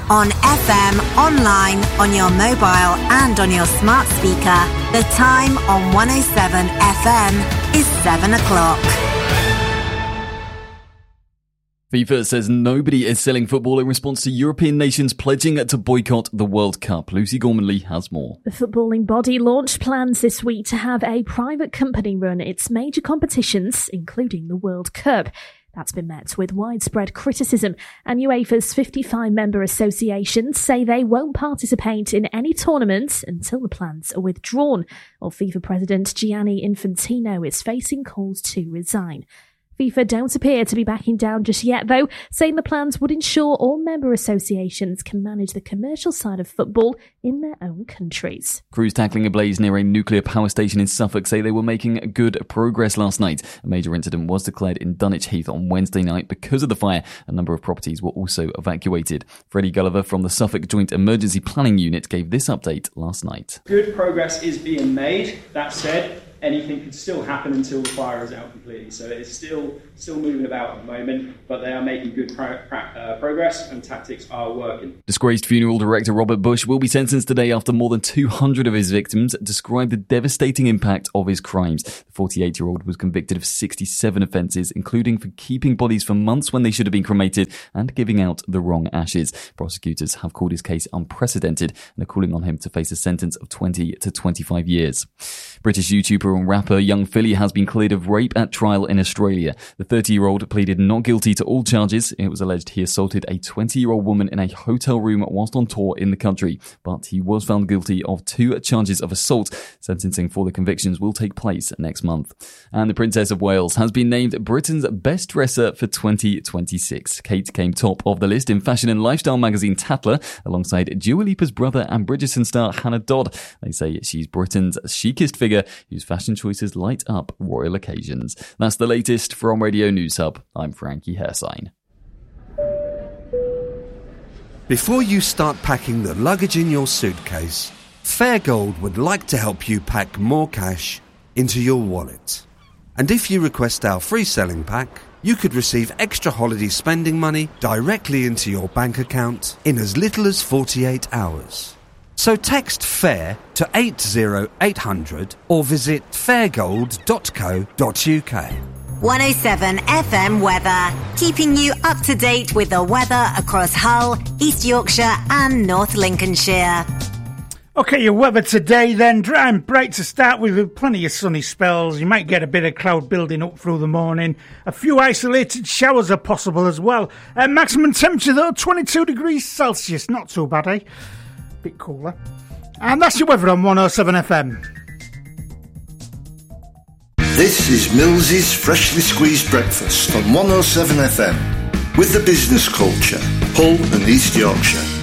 on FM, online, on your mobile and on your smart speaker. The time on 107 FM is 7 o'clock. FIFA says nobody is selling football in response to European nations pledging to boycott the World Cup. Lucy Gormanley has more. The footballing body launched plans this week to have a private company run its major competitions, including the World Cup. That's been met with widespread criticism, and UEFA's 55 member associations say they won't participate in any tournament until the plans are withdrawn, while FIFA President Gianni Infantino is facing calls to resign. FIFA don't appear to be backing down just yet, though, saying the plans would ensure all member associations can manage the commercial side of football in their own countries. Crews tackling a blaze near a nuclear power station in Suffolk say they were making good progress last night. A major incident was declared in Dunwich Heath on Wednesday night. Because of the fire, a number of properties were also evacuated. Freddie Gulliver from the Suffolk Joint Emergency Planning Unit gave this update last night. Good progress is being made. That said, anything could still happen until the fire is out completely. So it's still moving about at the moment, but they are making good progress and tactics are working. Disgraced funeral director Robert Bush will be sentenced today after more than 200 of his victims described the devastating impact of his crimes. The 48-year-old was convicted of 67 offences, including for keeping bodies for months when they should have been cremated and giving out the wrong ashes. Prosecutors have called his case unprecedented and are calling on him to face a sentence of 20 to 25 years. British YouTuber and rapper Young Philly has been cleared of rape at trial in Australia. The 30-year-old pleaded not guilty to all charges. It was alleged he assaulted a 20-year-old woman in a hotel room whilst on tour in the country, but he was found guilty of 2 charges of assault. Sentencing for the convictions will take place next month. And the Princess of Wales has been named Britain's best dresser for 2026. Kate came top of the list in fashion and lifestyle magazine Tatler, alongside Dua Lipa's brother and Bridgerton star Hannah Dodd. They say she's Britain's chicest figure whose fashion choices light up royal occasions. That's the latest from Radio News Hub. I'm Frankie Hersign. Before you start packing the luggage in your suitcase, Fairgold would like to help you pack more cash into your wallet. And if you request our free selling pack, you could receive extra holiday spending money directly into your bank account in as little as 48 hours. So text FAIR to 80800 or visit fairgold.co.uk. 107 FM weather, keeping you up to date with the weather across Hull, East Yorkshire and North Lincolnshire. OK, your weather today then, dry and bright to start with plenty of sunny spells. You might get a bit of cloud building up through the morning. A few isolated showers are possible as well. Maximum temperature though, 22 degrees Celsius, not too bad, eh? Bit cooler. And that's your weather on 107 FM. This is Mills's Freshly Squeezed Breakfast on 107 FM with the business culture, Hull and East Yorkshire.